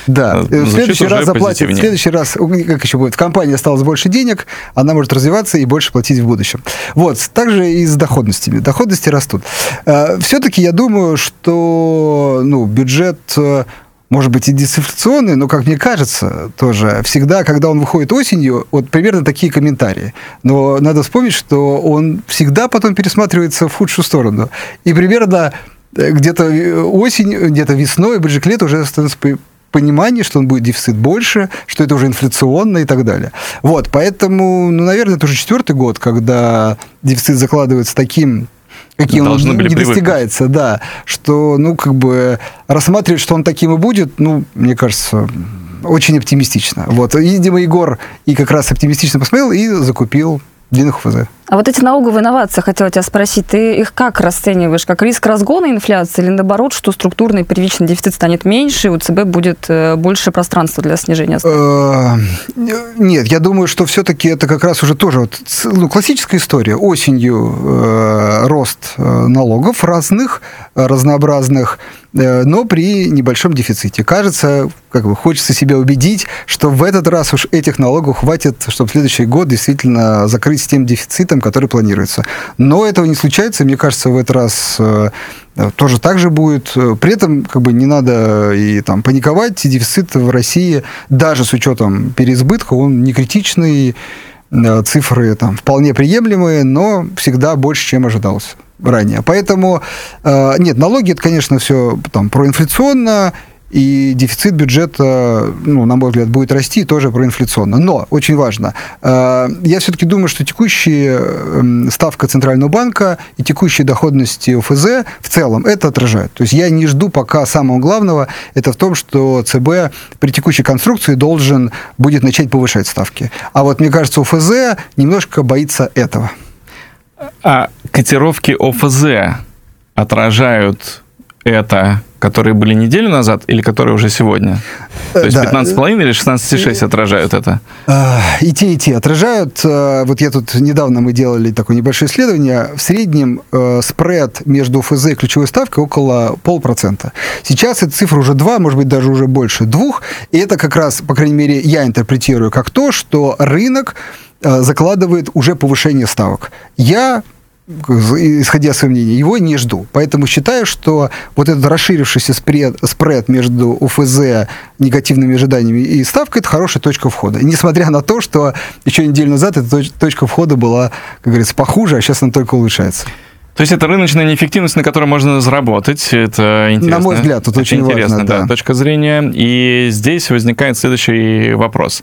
Да, в следующий раз заплатит, в следующий раз, как еще будет, в компании осталось больше денег, она может развиваться и больше платить в будущем. Вот, также и с доходностями. Доходности растут. Все-таки я думаю, что бюджет... может быть, и дезинфляционный, но, как мне кажется, тоже всегда, когда он выходит осенью, вот примерно такие комментарии. Но надо вспомнить, что он всегда потом пересматривается в худшую сторону. И примерно где-то осенью, где-то весной, ближе к лету уже становится понимание, что он будет дефицит больше, что это уже инфляционно и так далее. Вот, поэтому, наверное, это уже 4-й год, когда дефицит закладывается таким... каким он не достигается, да, что, рассматривать, что он таким и будет, мне кажется, очень оптимистично. Вот, видимо, Егор и как раз оптимистично посмотрел и закупил длинных ОФЗ. А вот эти налоговые инновации, хотела тебя спросить, ты их как расцениваешь? Как риск разгона инфляции или, наоборот, что структурный первичный дефицит станет меньше, и у ЦБ будет больше пространства для снижения ставки? Нет, я думаю, что все-таки это как раз уже тоже классическая история. Осенью рост налогов разных, разнообразных, но при небольшом дефиците. Кажется, хочется себя убедить, что в этот раз уж этих налогов хватит, чтобы в следующий год действительно закрыть с тем дефицитом, который планируется. Но этого не случается, мне кажется, в этот раз тоже так же будет. При этом не надо и паниковать. Дефицит в России, даже с учетом переизбытка, он не критичный, цифры вполне приемлемые, но всегда больше, чем ожидалось ранее. Поэтому, нет, налоги, это, конечно, все проинфляционно, и дефицит бюджета, на мой взгляд, будет расти тоже проинфляционно. Но, очень важно, я все-таки думаю, что текущая ставка Центрального банка и текущие доходности ОФЗ в целом это отражают. То есть я не жду пока самого главного, это в том, что ЦБ при текущей конструкции должен будет начать повышать ставки. А вот, мне кажется, ОФЗ немножко боится этого. А котировки ОФЗ отражают это, которые были неделю назад, или которые уже сегодня? То есть 15,5 или 16,6 отражают это? И те отражают. Вот я тут недавно мы делали такое небольшое исследование. В среднем спред между ОФЗ и ключевой ставкой около 0,5%. Сейчас эта цифра уже 2, может быть, даже уже больше 2. И это как раз, по крайней мере, я интерпретирую как то, что рынок закладывает уже повышение ставок. Я, исходя из своего мнения, его не жду. Поэтому считаю, что вот этот расширившийся спред между ОФЗ, негативными ожиданиями и ставкой – это хорошая точка входа. Несмотря на то, что еще неделю назад эта точка входа была, как говорится, похуже, а сейчас она только улучшается. То есть это рыночная неэффективность, на которой можно заработать. Это интересно. На мой взгляд, тут очень важно. Да, точка зрения. И здесь возникает следующий вопрос.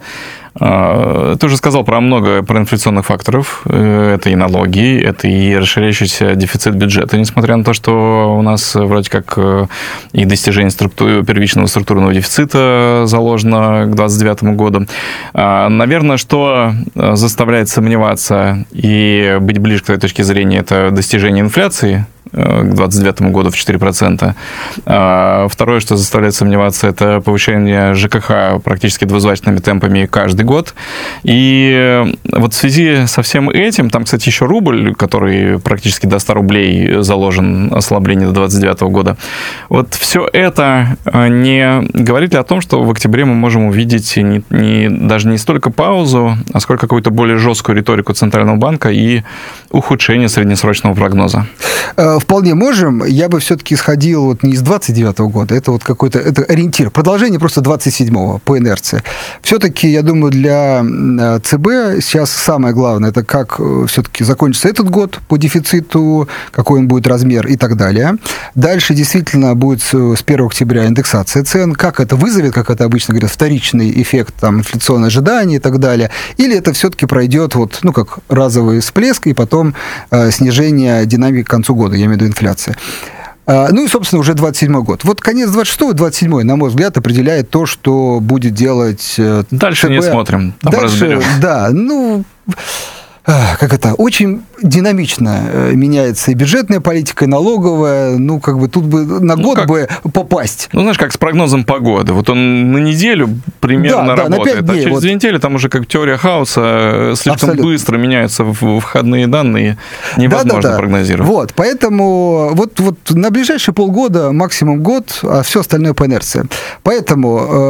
Ты уже сказал про много проинфляционных факторов. Это и налоги, это и расширяющийся дефицит бюджета, несмотря на то, что у нас вроде как и достижение первичного структурного дефицита заложено к 2029 году. Наверное, что заставляет сомневаться и быть ближе к этой точке зрения, это достижение инфляции к 2029 году в 4%. Второе, что заставляет сомневаться, это повышение ЖКХ практически двузначными темпами каждый год. И вот в связи со всем этим, там, кстати, еще рубль, который практически до 100 рублей заложен, ослабление до 2029 года. Вот все это не говорит ли о том, что в октябре мы можем увидеть даже не столько паузу, а сколько какую-то более жесткую риторику Центрального банка и ухудшение среднесрочного прогноза? Вполне можем. Я бы все-таки исходил не из 29-го года, это какой-то ориентир. Продолжение просто 27-го по инерции. Все-таки, я думаю, для ЦБ сейчас самое главное, это как все-таки закончится этот год по дефициту, какой он будет размер и так далее. Дальше действительно будет с 1 октября индексация цен. Как это вызовет, как это обычно говорят, вторичный эффект, инфляционное ожидание и так далее. Или это все-таки пройдет как разовый всплеск и потом снижение динамики к концу года, я имею в виду инфляция. И, собственно, уже 27-й год. Вот конец 26-го, 27-й, на мой взгляд, определяет то, что будет делать Дальше ЦБ. Не смотрим. Дальше, да, очень динамично меняется и бюджетная политика, и налоговая, тут бы на год бы попасть. Знаешь, как с прогнозом погоды. Вот он на неделю примерно работает, а через 2 недели там уже как теория хаоса, слишком абсолютно быстро меняются входные данные, невозможно прогнозировать. Поэтому вот на ближайшие полгода, максимум год, а все остальное по инерции. Поэтому